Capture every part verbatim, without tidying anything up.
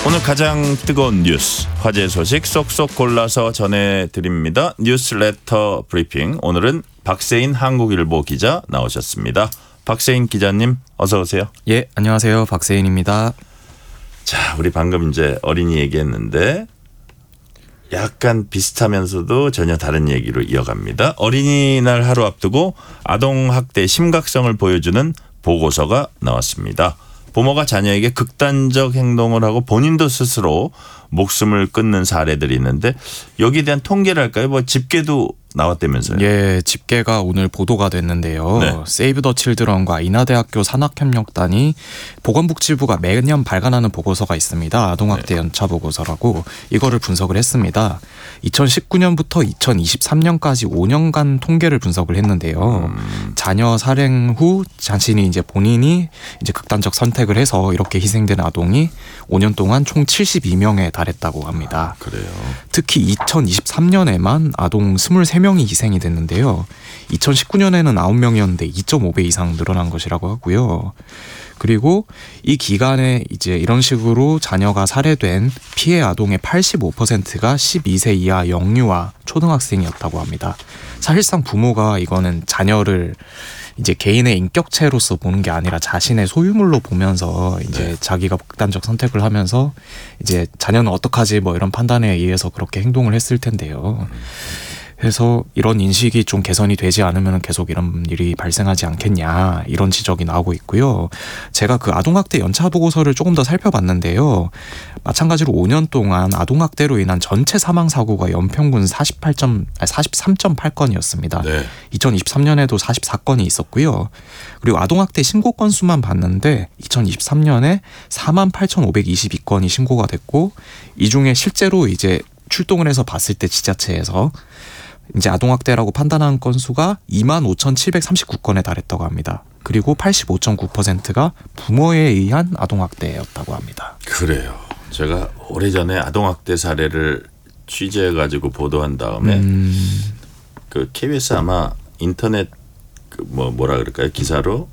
오늘 가장 뜨거운 뉴스, 화제 소식 쏙쏙 골라서 전해드립니다. 뉴스레터 브리핑. 오늘은 박세인 한국일보 기자 나오셨습니다. 박세인 기자님 어서 오세요. 예, 안녕하세요. 박세인입니다. 자, 우리 방금 이제 어린이 얘기했는데 약간 비슷하면서도 전혀 다른 얘기로 이어갑니다. 어린이날 하루 앞두고 아동학대 심각성을 보여주는 보고서가 나왔습니다. 부모가 자녀에게 극단적 행동을 하고 본인도 스스로 목숨을 끊는 사례들이 있는데 여기에 대한 통계를 할까요? 뭐 집계도 나왔다면서요. 예, 집계가 오늘 보도가 됐는데요. 네. 세이브 더 칠드런과 인하대학교 산학협력단이 보건복지부가 매년 발간하는 보고서가 있습니다. 아동학대 네. 연차 보고서라고 이거를 분석을 했습니다. 이천십구 년부터 이천이십삼 년까지 오 년간 통계를 분석을 했는데요. 음. 자녀 살행 후 자신이 이제 본인이 이제 극단적 선택을 해서 이렇게 희생된 아동이 오 년 동안 총 칠십이 명에 달했다고 합니다. 아, 그래요. 특히 이천이십삼 년에만 아동 이십삼 명이 희생이 됐는데요. 이천십구 년에는 아홉 명이었는데 이 점 오 배 이상 늘어난 것이라고 하고요. 그리고 이 기간에 이제 이런 식으로 자녀가 살해된 피해 아동의 팔십오 퍼센트가 십이 세 이하 영유아 초등학생이었다고 합니다. 사실상 부모가 이거는 자녀를 이제 개인의 인격체로서 보는 게 아니라 자신의 소유물로 보면서 이제 네. 자기가 극단적 선택을 하면서 이제 자녀는 어떡하지 뭐 이런 판단에 의해서 그렇게 행동을 했을 텐데요. 그래서 이런 인식이 좀 개선이 되지 않으면 계속 이런 일이 발생하지 않겠냐 이런 지적이 나오고 있고요. 제가 그 아동학대 연차 보고서를 조금 더 살펴봤는데요. 마찬가지로 오 년 동안 아동학대로 인한 전체 사망사고가 연평균 사십팔 점, 사십삼 점 팔 건이었습니다. 네. 이천이십삼 년에도 사십사 건이 있었고요. 그리고 아동학대 신고 건수만 봤는데 이천이십삼 년에 사만 팔천오백이십이 건이 신고가 됐고 이 중에 실제로 이제 출동을 해서 봤을 때 지자체에서 이제 아동학대라고 판단한 건수가 이만 오천칠백삼십구 건에 달했다고 합니다. 그리고 팔십오 점 구 퍼센트가 부모에 의한 아동학대였다고 합니다. 그래요. 제가 오래전에 아동학대 사례를 취재해가지고 보도한 다음에 음. 그 케이비에스 아마 인터넷 그 뭐 뭐라 그럴까요? 기사로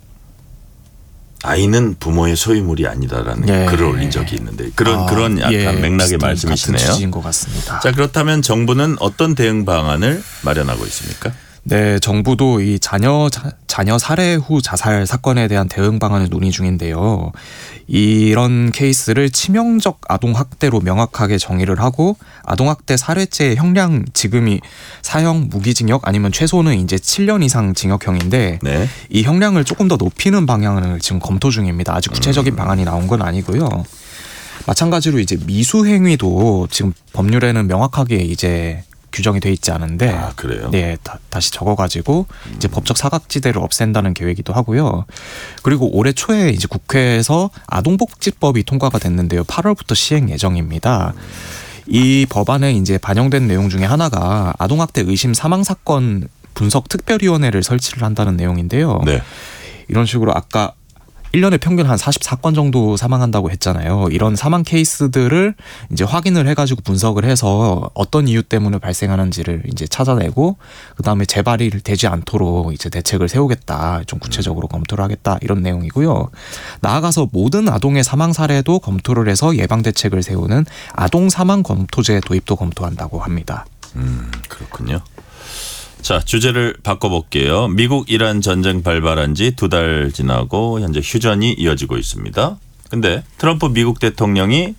아이는 부모의 소유물이 아니다라는 예. 글을 올린 적이 있는데 그런 아, 그런 약간 예. 맥락의 말씀이시네요. 같은 취지인 것 같습니다. 자, 그렇다면 정부는 어떤 대응 방안을 마련하고 있습니까? 네, 정부도 이 자녀 자, 자녀 살해 후 자살 사건에 대한 대응 방안을 논의 중인데요. 이런 케이스를 치명적 아동학대로 명확하게 정의를 하고 아동학대 살해죄의 형량 지금이 사형 무기징역 아니면 최소는 이제 칠 년 이상 징역형인데 네. 이 형량을 조금 더 높이는 방향을 지금 검토 중입니다. 아직 구체적인 음. 방안이 나온 건 아니고요. 마찬가지로 이제 미수행위도 지금 법률에는 명확하게 이제 규정이 돼 있지 않은데, 아, 그래요? 네, 다, 다시 적어가지고 음. 이제 법적 사각지대를 없앤다는 계획이기도 하고요. 그리고 올해 초에 이제 국회에서 아동복지법이 통과가 됐는데요. 팔월부터 시행 예정입니다. 음. 이 법안에 이제 반영된 내용 중에 하나가 아동학대 의심 사망 사건 분석 특별위원회를 설치를 한다는 내용인데요. 네. 이런 식으로 아까 일 년에 평균 한 사십사 건 정도 사망한다고 했잖아요. 이런 사망 케이스들을 이제 확인을 해가지고 분석을 해서 어떤 이유 때문에 발생하는지를 이제 찾아내고 그 다음에 재발이 되지 않도록 이제 대책을 세우겠다. 좀 구체적으로 검토를 하겠다. 이런 내용이고요. 나아가서 모든 아동의 사망 사례도 검토를 해서 예방 대책을 세우는 아동 사망 검토제 도입도 검토한다고 합니다. 음, 그렇군요. 자, 주제를 바꿔볼게요. 미국 이란 전쟁 발발한 지 두 달 지나고 현재 휴전이 이어지고 있습니다. 근데 트럼프 미국 대통령이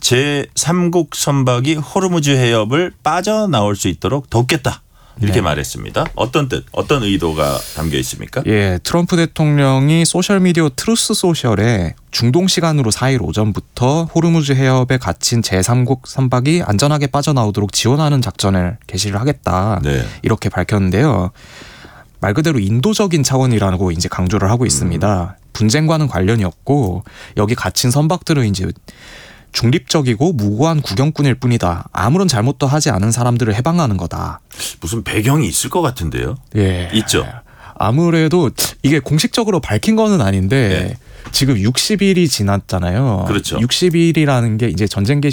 제삼국 선박이 호르무즈 해협을 빠져나올 수 있도록 돕겠다. 이렇게 네. 말했습니다. 어떤 뜻, 어떤 의도가 담겨 있습니까? 예, 트럼프 대통령이 소셜미디어 트루스 소셜에 중동 시간으로 사 일 오전부터 호르무즈 해협에 갇힌 제삼국 선박이 안전하게 빠져나오도록 지원하는 작전을 개시를 하겠다. 네. 이렇게 밝혔는데요. 말 그대로 인도적인 차원이라고 이제 강조를 하고 있습니다. 음. 분쟁과는 관련이 없고 여기 갇힌 선박들은 이제 중립적이고 무고한 구경꾼일 뿐이다. 아무런 잘못도 하지 않은 사람들을 해방하는 거다. 무슨 배경이 있을 것 같은데요? 예. 있죠. 아무래도 이게 공식적으로 밝힌 거는 아닌데 예. 지금 육십 일이 지났잖아요. 그렇죠. 육십 일이라는 게 이제 전쟁 개시